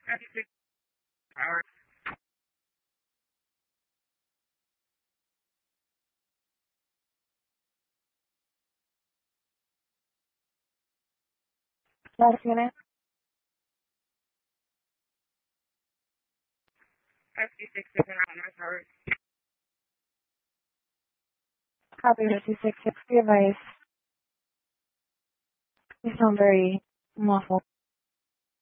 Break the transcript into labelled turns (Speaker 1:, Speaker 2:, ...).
Speaker 1: Last unit. Copy 266 device. You sound very muffled.